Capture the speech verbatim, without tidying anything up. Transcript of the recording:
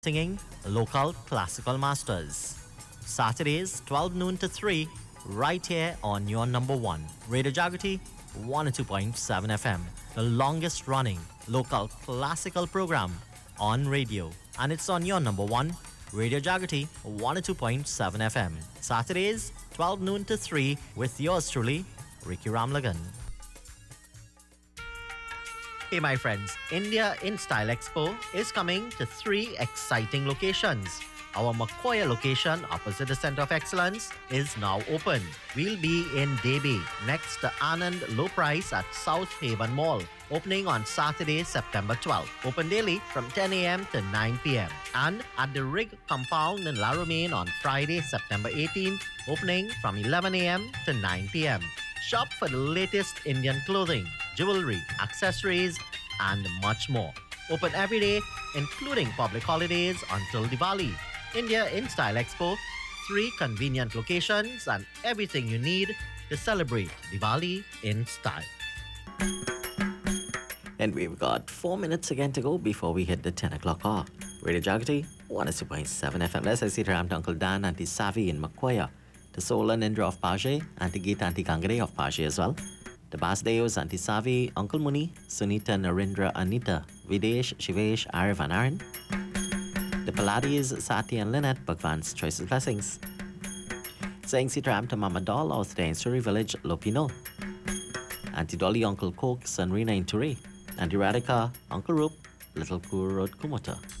singing local classical masters. Saturdays, twelve noon to three, right here on your number one. Radio Jagrati, one oh two point seven F M, the longest running local classical program on radio. And it's on your number one, Radio Jagrati, one oh two point seven F M. Saturdays, twelve noon to three, with yours truly, Ricky Ramlagan. Hey my friends, India in Style Expo is coming to three exciting locations. Our Makoya location opposite the Center of Excellence is now open. We'll be in Debi next to Anand Low Price at South Haven Mall, opening on Saturday, September twelfth. Open daily from ten a.m. to nine p.m. And at the Rig Compound in La Romaine on Friday, September eighteenth, opening from eleven a.m. to nine p.m. Shop for the latest Indian clothing, jewelry, accessories, and much more. Open every day, including public holidays until Diwali. India in Style Expo, three convenient locations and everything you need to celebrate Diwali in style. And we've got four minutes again to go before we hit the ten o'clock hour. Radio Jagrati, one oh two point seven F M. Let's say to Uncle Dan, Auntie Savi in Makoya, to Sola Nindra of Paje, Auntie Geeta, Auntie Kangre of Paje as well. The Basdeos, Auntie Savi, Uncle Muni, Sunita, Narendra, Anita, Videsh, Shivesh, Arif and Aaron. The Palladies, Sati and Lynette, Bhagwan's Choices Blessings. Saying Sitram to Mama Doll of the Surrey Village, Lopino. Auntie Dolly, Uncle Coke, Sanrina in Ture. Auntie Radhika, Uncle Roop, Little Kur Road, Kumota.